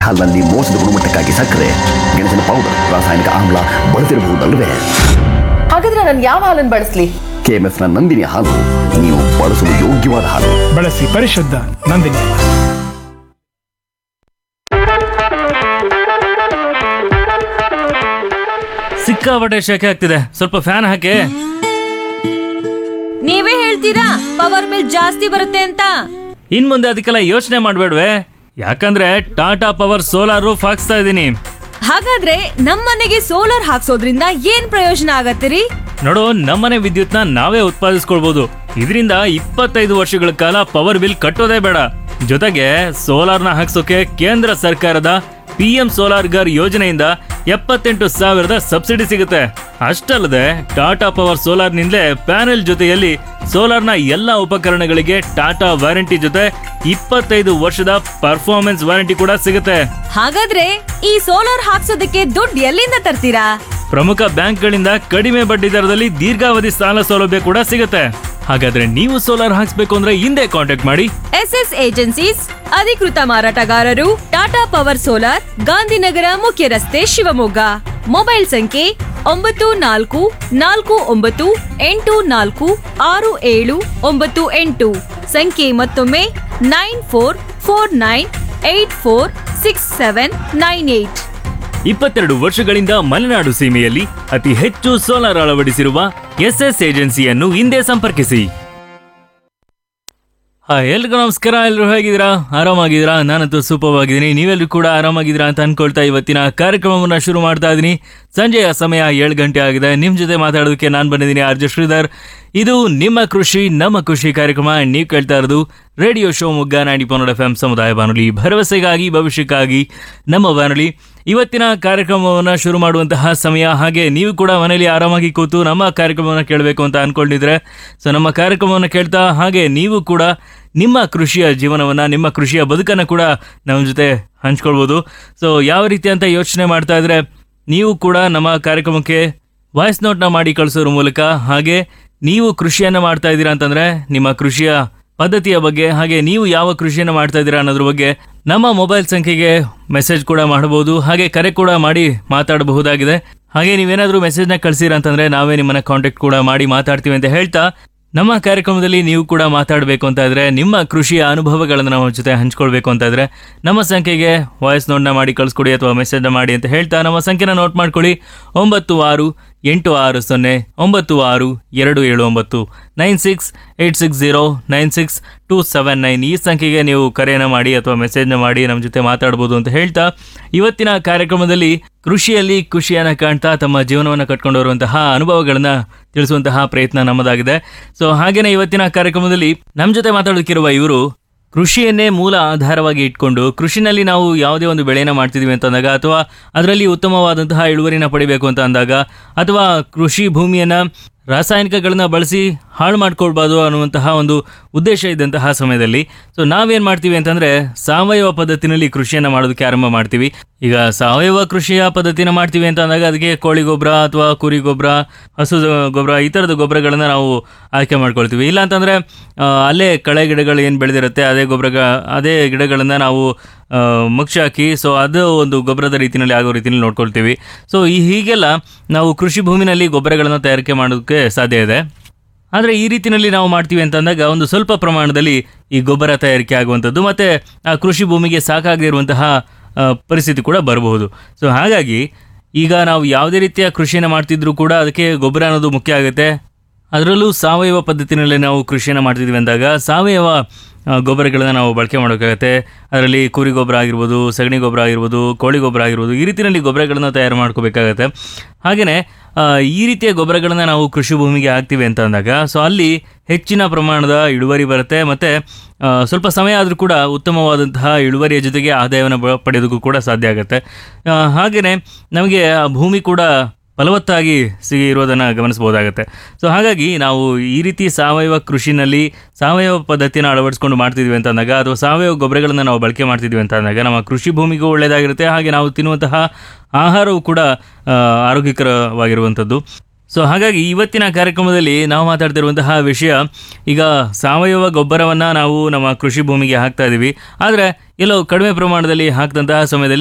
ಹಾಲಿನಲ್ಲಿ ಮೋಸದ ಗುಣಮಟ್ಟಕ್ಕಾಗಿ ಸಕ್ಕರೆ, ಗೆಣಸಿನ ಪೌಡರ್, ರಾಸಾಯನಿಕ ಆಮ್ಲ ಬಳಸಿರಬಹುದಲ್ವೇ? ಹಾಗಾದ್ರೆ ನಾನು ಯಾವ ಹಾಲನ್ನು ಬಳಸಲಿ? ಕೆಎಂಎಫ್ನ ನಂದಿನಿ ಹಾಲು ನೀವು ಬಳಸಲು ಯೋಗ್ಯವಾದ ಹಾಲು. ಬಳಸಿ ಪರಿಶುದ್ಧ ನಂದಿನಿ. ಸಿಕ್ಕಾಪಟ್ಟೆ ಶೆಕೆ ಆಗ್ತಿದೆ, ಸ್ವಲ್ಪ ಫ್ಯಾನ್ ಹಾಕಿ. ನೀವೇ ಹೇಳ್ತೀರಾ ಪವರ್ ಬಿಲ್ ಜಾಸ್ತಿ ಬರುತ್ತೆ ಅಂತ? ಇನ್ ಮುಂದೆ ಅದಕ್ಕೆಲ್ಲ ಯೋಚನೆ ಮಾಡ್ಬೇಡ್ವೆ, ಯಾಕಂದ್ರೆ ಟಾಟಾ ಪವರ್ ಸೋಲಾರ್ ರೂಫ್ ಹಾಕ್ಸ್ತಾ ಇದ್ದೀನಿ. ಹಾಗಾದ್ರೆ ನಮ್ಮನೆಗೆ ಸೋಲಾರ್ ಹಾಕ್ಸೋದ್ರಿಂದ ಏನ್ ಪ್ರಯೋಜನ ಆಗತ್ತಿರಿ? ನೋಡು, ನಮ್ಮನೆ ವಿದ್ಯುತ್ನ ನಾವೇ ಉತ್ಪಾದಿಸ್ಕೊಳ್ಬಹುದು. ಇದರಿಂದ 25 ವರ್ಷಗಳ ಕಾಲ ಪವರ್ ಬಿಲ್ ಕಟ್ಟೋದೇ ಬೇಡ. ಜೊತೆಗೆ ಸೋಲಾರ್ನ ಹಾಕ್ಸೋಕೆ ಕೇಂದ್ರ ಸರ್ಕಾರದ PM ಸೋಲಾರ್ ಗರ್ ಯೋಜನೆಯಿಂದ 78,000 ಸಬ್ಸಿಡಿ ಸಿಗುತ್ತೆ. ಅಷ್ಟಲ್ಲದೆ ಟಾಟಾ ಪವರ್ ಸೋಲಾರ್ನಿಂದಲೇ ಪ್ಯಾನೆಲ್ ಜೊತೆಯಲ್ಲಿ ಸೋಲಾರ್ನ ಎಲ್ಲಾ ಉಪಕರಣಗಳಿಗೆ ಟಾಟಾ ವಾರಂಟಿ ಜೊತೆ 25 ವರ್ಷದ ಪರ್ಫಾರ್ಮೆನ್ಸ್ ವಾರಂಟಿ ಕೂಡ ಸಿಗುತ್ತೆ. ಹಾಗಾದ್ರೆ ಈ ಸೋಲಾರ್ ಹಾಕ್ಸೋದಕ್ಕೆ ದುಡ್ಡು ಎಲ್ಲಿಂದ ತರ್ತೀರಾ? ಪ್ರಮುಖ ಬ್ಯಾಂಕ್ಗಳಿಂದ ಕಡಿಮೆ ಬಡ್ಡಿ ದರದಲ್ಲಿ ದೀರ್ಘಾವಧಿ ಸಾಲ ಸೌಲಭ್ಯ ಕೂಡ ಸಿಗುತ್ತೆ. ಹಾಗಾದ್ರೆ ನೀವು ಸೋಲಾರ್ ಹಾಕ್ಸ್ಬೇಕು ಅಂದ್ರೆ ಹಿಂದೆ ಕಾಂಟ್ಯಾಕ್ಟ್ ಮಾಡಿ SS ಏಜೆನ್ಸೀಸ್, ಅಧಿಕೃತ ಮಾರಾಟಗಾರರು, ಟಾಟಾ ಪವರ್ ಸೋಲಾರ್, ಗಾಂಧಿನಗರ ಮುಖ್ಯ ರಸ್ತೆ, ಶಿವಮೊಗ್ಗ. ಮೊಬೈಲ್ ಸಂಖ್ಯೆ 9449846798. ಸಂಖ್ಯೆ ಮತ್ತೊಮ್ಮೆ 9449846798. 22 ವರ್ಷಗಳಿಂದ ಮಲೆನಾಡು ಸೀಮೆಯಲ್ಲಿ ಅತಿ ಹೆಚ್ಚು ಸೋಲಾರ್ ಅಳವಡಿಸಿರುವ SS ಏಜೆನ್ಸಿಯನ್ನು ಹಿಂದೆ ಸಂಪರ್ಕಿಸಿ. ಎಲ್ರಿಗೂ ನಮಸ್ಕಾರ. ಎಲ್ಲರೂ ಹೇಗಿದ್ದೀರಾ? ಆರಾಮಾಗಿದ್ದೀರಾ? ನಾನಂತೂ ಸೂಪರ್ ಆಗಿದ್ದೀನಿ. ನೀವೆಲ್ಲರೂ ಕೂಡ ಆರಾಮಾಗಿದ್ದೀರಾ ಅಂತ ಅನ್ಕೊಳ್ತಾ ಇವತ್ತಿನ ಕಾರ್ಯಕ್ರಮವನ್ನು ಶುರು ಮಾಡ್ತಾ ಇದ್ದೀನಿ. ಸಂಜೆಯ ಸಮಯ 7 ಗಂಟೆ ಆಗಿದೆ. ನಿಮ್ಮ ಜೊತೆ ಮಾತಾಡೋದಕ್ಕೆ ನಾನು ಬಂದಿದ್ದೀನಿ RJ ಶ್ರೀಧರ್. ಇದು ನಿಮ್ಮ ಕೃಷಿ ನಮ್ಮ ಖುಷಿ ಕಾರ್ಯಕ್ರಮ. ನೀವು ಕೇಳ್ತಾ ಇರೋದು ರೇಡಿಯೋ ಶಿವಮೊಗ್ಗ 90.1 FM ಸಮುದಾಯ ಬಾನುಲಿ, ಭರವಸೆಗಾಗಿ ಭವಿಷ್ಯಕ್ಕಾಗಿ ನಮ್ಮ ಬಾನುಲಿ. ಇವತ್ತಿನ ಕಾರ್ಯಕ್ರಮವನ್ನು ಶುರು ಮಾಡುವಂತಹ ಸಮಯ. ಹಾಗೆ ನೀವು ಕೂಡ ಮನೆಯಲ್ಲಿ ಆರಾಮಾಗಿ ಕೂತು ನಮ್ಮ ಕಾರ್ಯಕ್ರಮವನ್ನು ಕೇಳಬೇಕು ಅಂತ ಅನ್ಕೊಂಡಿದ್ರೆ ನಮ್ಮ ಕಾರ್ಯಕ್ರಮವನ್ನು ಕೇಳ್ತಾ ಹಾಗೆ ನೀವು ಕೂಡ ನಿಮ್ಮ ಕೃಷಿಯ ಜೀವನವನ್ನು, ನಿಮ್ಮ ಕೃಷಿಯ ಬದುಕನ್ನು ಕೂಡ ನಮ್ಮ ಜೊತೆ ಹಂಚ್ಕೊಳ್ಬೋದು. ಯಾವ ರೀತಿ ಅಂತ ಯೋಚನೆ ಮಾಡ್ತಾ ಇದ್ರೆ ನೀವು ಕೂಡ ನಮ್ಮ ಕಾರ್ಯಕ್ರಮಕ್ಕೆ ವಾಯ್ಸ್ ನೋಟ್ನ ಮಾಡಿ ಕಳಿಸೋದ್ರ ಮೂಲಕ, ಹಾಗೆ ನೀವು ಕೃಷಿಯನ್ನು ಮಾಡ್ತಾ ಇದ್ದೀರಾ ಅಂತಂದ್ರೆ ನಿಮ್ಮ ಕೃಷಿಯ ಪದ್ಧತಿಯ ಬಗ್ಗೆ, ಹಾಗೆ ನೀವು ಯಾವ ಕೃಷಿಯನ್ನು ಮಾಡ್ತಾ ಇದ್ದೀರಾ ಅನ್ನೋದ್ರ ಬಗ್ಗೆ ನಮ್ಮ ಮೊಬೈಲ್ ಸಂಖ್ಯೆಗೆ ಮೆಸೇಜ್ ಕೂಡ ಮಾಡಬಹುದು, ಹಾಗೆ ಕರೆ ಕೂಡ ಮಾಡಿ ಮಾತಾಡಬಹುದಾಗಿದೆ. ಹಾಗೆ ನೀವೇನಾದರೂ ಮೆಸೇಜ್ನ ಕಳಿಸಿರ ಅಂತಂದ್ರೆ ನಾವೇ ನಿಮ್ಮನ್ನ ಕಾಂಟ್ಯಾಕ್ಟ್ ಕೂಡ ಮಾಡಿ ಮಾತಾಡ್ತೀವಿ ಅಂತ ಹೇಳ್ತಾ, ನಮ್ಮ ಕಾರ್ಯಕ್ರಮದಲ್ಲಿ ನೀವು ಕೂಡ ಮಾತಾಡಬೇಕು ಅಂತ ಇದ್ರೆ, ನಿಮ್ಮ ಕೃಷಿಯ ಅನುಭವಗಳನ್ನು ನಮ್ಮ ಜೊತೆ ಹಂಚ್ಕೊಳ್ಬೇಕು ಅಂತ ಇದ್ರೆ ನಮ್ಮ ಸಂಖ್ಯೆಗೆ ವಾಯ್ಸ್ ನೋಟ್ನ ಮಾಡಿ ಕಳಿಸ್ಕೊಡಿ ಅಥವಾ ಮೆಸೇಜ್ನ ಮಾಡಿ ಅಂತ ಹೇಳ್ತಾ, ನಮ್ಮ ಸಂಖ್ಯೆನ ನೋಟ್ ಮಾಡ್ಕೊಳ್ಳಿ. 9686096279 9686096279 ಈ ಸಂಖ್ಯೆಗೆ ನೀವು ಕರೆಯನ್ನು ಮಾಡಿ ಅಥವಾ ಮೆಸೇಜ್ನ ಮಾಡಿ ನಮ್ಮ ಜೊತೆ ಮಾತಾಡ್ಬೋದು ಅಂತ ಹೇಳ್ತಾ, ಇವತ್ತಿನ ಕಾರ್ಯಕ್ರಮದಲ್ಲಿ ಕೃಷಿಯಲ್ಲಿ ಖುಷಿಯನ್ನು ಕಾಣ್ತಾ ತಮ್ಮ ಜೀವನವನ್ನು ಕಟ್ಕೊಂಡು ಬರುವಂತಹ ಅನುಭವಗಳನ್ನ ತಿಳಿಸುವಂತಹ ಪ್ರಯತ್ನ ನಮ್ಮದಾಗಿದೆ. ಹಾಗೇನೆ ಇವತ್ತಿನ ಕಾರ್ಯಕ್ರಮದಲ್ಲಿ ನಮ್ಮ ಜೊತೆ ಮಾತಾಡೋಕ್ಕಿರುವ ಇವರು ಕೃಷಿಯನ್ನೇ ಮೂಲ ಆಧಾರವಾಗಿ ಇಟ್ಕೊಂಡು ಕೃಷಿನಲ್ಲಿ ನಾವು ಯಾವುದೇ ಒಂದು ಬೆಳೆಯನ್ನು ಮಾಡ್ತಿದ್ದೀವಿ ಅಂತಂದಾಗ, ಅಥವಾ ಅದರಲ್ಲಿ ಉತ್ತಮವಾದಂತಹ ಇಳುವರಿನ ಪಡಿಬೇಕು ಅಂತ ಅಂದಾಗ, ಅಥವಾ ಕೃಷಿ ಭೂಮಿಯನ್ನು ರಾಸಾಯನಿಕಗಳನ್ನ ಬಳಸಿ ಹಾಳು ಮಾಡ್ಕೊಳ್ಬಾರ್ದು ಅನ್ನುವಂತಹ ಒಂದು ಉದ್ದೇಶ ಇದ್ದಂತಹ ಸಮಯದಲ್ಲಿ ನಾವೇನು ಮಾಡ್ತೀವಿ ಅಂತಂದರೆ ಸಾವಯವ ಪದ್ಧತಿನಲ್ಲಿ ಕೃಷಿಯನ್ನು ಮಾಡೋದಕ್ಕೆ ಆರಂಭ ಮಾಡ್ತೀವಿ. ಈಗ ಸಾವಯವ ಕೃಷಿಯ ಪದ್ಧತಿನ ಮಾಡ್ತೀವಿ ಅಂತ ಅಂದಾಗ ಅದಕ್ಕೆ ಕೋಳಿ ಗೊಬ್ಬರ ಅಥವಾ ಕುರಿ ಗೊಬ್ಬರ, ಹಸು ಗೊಬ್ಬರ, ಈ ಥರದ ಗೊಬ್ಬರಗಳನ್ನು ನಾವು ಆಯ್ಕೆ ಮಾಡ್ಕೊಳ್ತೀವಿ. ಇಲ್ಲ ಅಂತಂದರೆ ಅಲ್ಲೇ ಕಳೆ ಗಿಡಗಳು ಏನು ಬೆಳೆದಿರುತ್ತೆ ಅದೇ ಗಿಡಗಳನ್ನು ನಾವು ಮುಚ್ಚಿ ಹಾಕಿ ಅದು ಒಂದು ಗೊಬ್ಬರದ ರೀತಿಯಲ್ಲಿ ಆಗೋ ರೀತಿಯಲ್ಲಿ ನೋಡ್ಕೊಳ್ತೀವಿ. ಹೀಗೆಲ್ಲ ನಾವು ಕೃಷಿ ಭೂಮಿನಲ್ಲಿ ಗೊಬ್ಬರಗಳನ್ನು ತಯಾರಿಕೆ ಮಾಡೋದಕ್ಕೆ ಸಾಧ್ಯ ಇದೆ. ಆದರೆ ಈ ರೀತಿಯಲ್ಲಿ ನಾವು ಮಾಡ್ತೀವಿ ಅಂತಂದಾಗ ಒಂದು ಸ್ವಲ್ಪ ಪ್ರಮಾಣದಲ್ಲಿ ಈ ಗೊಬ್ಬರ ತಯಾರಿಕೆ ಆಗುವಂಥದ್ದು ಮತ್ತು ಆ ಕೃಷಿ ಭೂಮಿಗೆ ಸಾಕಾಗಿರುವಂತಹ ಪರಿಸ್ಥಿತಿ ಕೂಡ ಬರಬಹುದು. ಹಾಗಾಗಿ ಈಗ ನಾವು ಯಾವುದೇ ರೀತಿಯ ಕೃಷಿಯನ್ನು ಮಾಡ್ತಿದ್ರೂ ಕೂಡ ಅದಕ್ಕೆ ಗೊಬ್ಬರ ಅನ್ನೋದು ಮುಖ್ಯ ಆಗುತ್ತೆ. ಅದರಲ್ಲೂ ಸಾವಯವ ಪದ್ಧತಿನಲ್ಲಿ ನಾವು ಕೃಷಿಯನ್ನು ಮಾಡ್ತಿದ್ವಿ ಅಂದಾಗ ಸಾವಯವ ಗೊಬ್ಬರಗಳನ್ನು ನಾವು ಬಳಕೆ ಮಾಡೋಕ್ಕಾಗತ್ತೆ. ಅದರಲ್ಲಿ ಕುರಿ ಗೊಬ್ಬರ ಆಗಿರ್ಬೋದು, ಸಗಣಿ ಗೊಬ್ಬರ ಆಗಿರ್ಬೋದು, ಕೋಳಿ ಗೊಬ್ಬರ ಆಗಿರ್ಬೋದು, ಈ ರೀತಿಯಲ್ಲಿ ಗೊಬ್ಬರಗಳನ್ನು ತಯಾರು ಮಾಡ್ಕೋಬೇಕಾಗತ್ತೆ. ಹಾಗೆಯೇ ಈ ರೀತಿಯ ಗೊಬ್ಬರಗಳನ್ನು ನಾವು ಕೃಷಿ ಭೂಮಿಗೆ ಹಾಕ್ತೀವಿ ಅಂತ ಅಂದಾಗ ಅಲ್ಲಿ ಹೆಚ್ಚಿನ ಪ್ರಮಾಣದ ಇಳುವರಿ ಬರುತ್ತೆ, ಮತ್ತು ಸ್ವಲ್ಪ ಸಮಯ ಆದರೂ ಕೂಡ ಉತ್ತಮವಾದಂತಹ ಇಳುವರಿಯ ಜೊತೆಗೆ ಆದಾಯವನ್ನು ಪಡೆಯೋದಕ್ಕೂ ಕೂಡ ಸಾಧ್ಯ ಆಗುತ್ತೆ. ಹಾಗೆಯೇ ನಮಗೆ ಆ ಭೂಮಿ ಕೂಡ ಫಲವತ್ತಾಗಿ ಇರೋದನ್ನು ಗಮನಿಸಬಹುದಾಗುತ್ತೆ. ಹಾಗಾಗಿ ನಾವು ಈ ರೀತಿ ಸಾವಯವ ಕೃಷಿನಲ್ಲಿ ಸಾವಯವ ಪದ್ಧತಿನ ಅಳವಡಿಸ್ಕೊಂಡು ಮಾಡ್ತಿದ್ವಿ ಅಂತ ಅಂದಾಗ, ಅಥವಾ ಸಾವಯವ ಗೊಬ್ಬರಗಳನ್ನು ನಾವು ಬಳಕೆ ಮಾಡ್ತಿದ್ವಿ ಅಂತ ಅಂದಾಗ ನಮ್ಮ ಕೃಷಿ ಭೂಮಿಗೂ ಒಳ್ಳೆಯದಾಗಿರುತ್ತೆ, ಹಾಗೆ ನಾವು ತಿನ್ನುವಂತಹ ಆಹಾರವು ಕೂಡ ಆರೋಗ್ಯಕರವಾಗಿರುವಂಥದ್ದು. ಹಾಗಾಗಿ ಇವತ್ತಿನ ಕಾರ್ಯಕ್ರಮದಲ್ಲಿ ನಾವು ಮಾತಾಡ್ತಿರುವಂತಹ ವಿಷಯ, ಈಗ ಸಾವಯವ ಗೊಬ್ಬರವನ್ನು ನಾವು ನಮ್ಮ ಕೃಷಿ ಭೂಮಿಗೆ ಹಾಕ್ತಾ ಇದ್ದೀವಿ, ಆದರೆ ಎಲ್ಲೋ ಕಡಿಮೆ ಪ್ರಮಾಣದಲ್ಲಿ ಹಾಕಿದಂತಹ ಸಮಯದಲ್ಲಿ